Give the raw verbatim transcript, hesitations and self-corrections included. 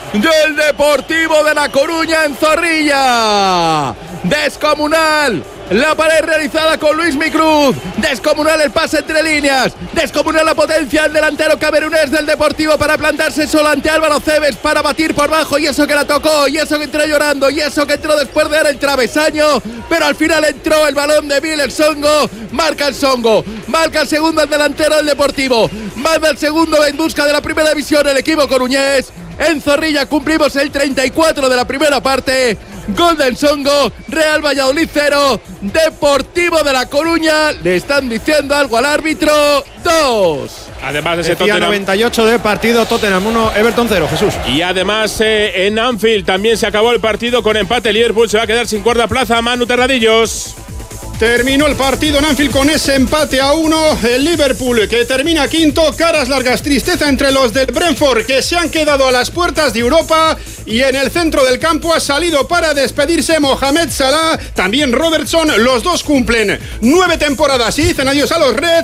del Deportivo de La Coruña en Zorrilla. Descomunal la pared realizada con Luis Micruz, descomunal el pase entre líneas, descomunal la potencia del delantero camerunés del Deportivo para plantarse solo ante Álvaro Cebes, para batir por bajo, y eso que la tocó, y eso que entró llorando, y eso que entró después de dar el travesaño, pero al final entró el balón de Miller Songo. Marca el Songo, marca el segundo el delantero del Deportivo, manda el segundo en busca de la primera división el equipo coruñés. En Zorrilla cumplimos el treinta y cuatro de la primera parte. Gol del Songo, Real Valladolid cero, Deportivo de La Coruña. Le están diciendo algo al árbitro, dos. Además de ese Decía Tottenham noventa y ocho de partido, Tottenham uno, Everton cero, Jesús. Y además eh, en Anfield también se acabó el partido con empate. Liverpool se va a quedar sin cuarta plaza. Manu Terradillos. Terminó el partido en Anfield con ese empate a uno. El Liverpool, que termina quinto, caras largas, tristeza entre los del Brentford, que se han quedado a las puertas de Europa. Y en el centro del campo ha salido para despedirse Mohamed Salah, también Robertson. Los dos cumplen nueve temporadas y dicen adiós a los Reds.